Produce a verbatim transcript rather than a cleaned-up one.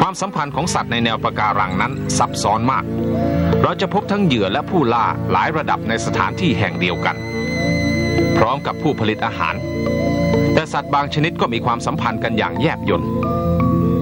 ความสัมพันธ์ของสัตว์ในแนวปะการังนั้นซับซ้อนมากเราจะพบทั้งเหยื่อและผู้ล่าหลายระดับในสถานที่แห่งเดียวกันพร้อมกับผู้ผลิตอาหารแต่สัตว์บางชนิดก็มีความสัมพันธ์กันอย่างแยบยล